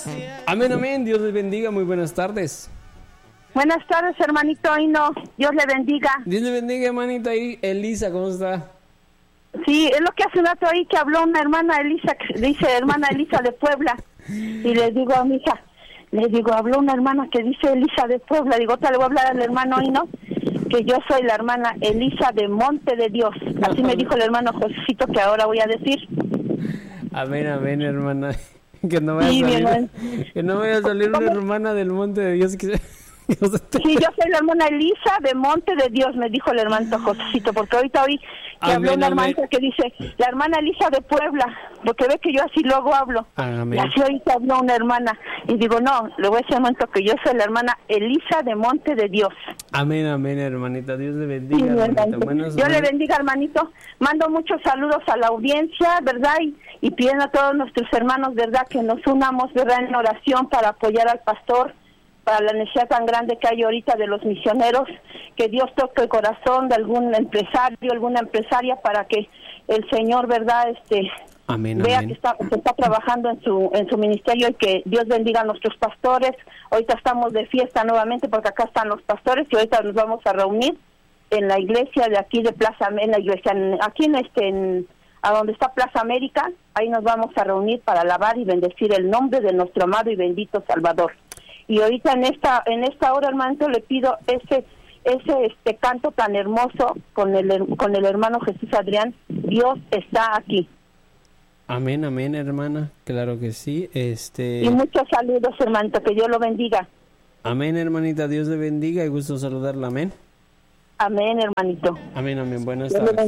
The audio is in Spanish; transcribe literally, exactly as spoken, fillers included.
Amén, amén. Dios les bendiga. Muy buenas tardes. Buenas tardes, hermanito Hino. Dios le bendiga. Dios le bendiga, hermanita. Y Elisa, ¿cómo está? Sí, es lo que hace un rato ahí que habló una hermana Elisa, que dice hermana Elisa de Puebla. Y le digo a mi hija, le digo, habló una hermana que dice Elisa de Puebla. Digo, te le voy a hablar al hermano Hino, que yo soy la hermana Elisa de Monte de Dios. Así me dijo el hermano Josecito, que ahora voy a decir. Amén, amén, hermana. Que no vaya Sí, a salir, que no vaya a salir una hermana del Monte de Dios. Que... Sí, yo soy la hermana Elisa de Monte de Dios, me dijo el hermano Josecito, porque ahorita oí que amén, habló una hermana que dice, la hermana Elisa de Puebla, porque ve que yo así luego hablo. Amén. Y así ahorita habló una hermana, y digo, no, le voy a decir al momento que yo soy la hermana Elisa de Monte de Dios. Amén, amén, hermanita, Dios le bendiga, Sí, hermanita. Buenos, yo le bendiga, hermanito, mando muchos saludos a la audiencia, ¿verdad? Y, y pidiendo a todos nuestros hermanos, ¿verdad? Que nos unamos, ¿verdad? En oración para apoyar al pastor, para la necesidad tan grande que hay ahorita de los misioneros, que Dios toque el corazón de algún empresario, alguna empresaria, para que el Señor, ¿verdad?, este amén, vea amén. que está, que está trabajando en su en su ministerio, y que Dios bendiga a nuestros pastores. Ahorita estamos de fiesta nuevamente porque acá están los pastores, y ahorita nos vamos a reunir en la iglesia de aquí de Plaza, en la iglesia, en, aquí en este, en, a donde está Plaza América, ahí nos vamos a reunir para alabar y bendecir el nombre de nuestro amado y bendito Salvador. Y ahorita en esta en esta hora, hermano, le pido ese ese este canto tan hermoso con el con el hermano Jesús Adrián. Dios está aquí. Amén, amén, hermana. Claro que sí. Este. Y muchos saludos, hermanito, que Dios lo bendiga. Amén, hermanita. Dios le bendiga y gusto saludarla. Amén. Amén, hermanito. Amén, amén. Buenas tardes.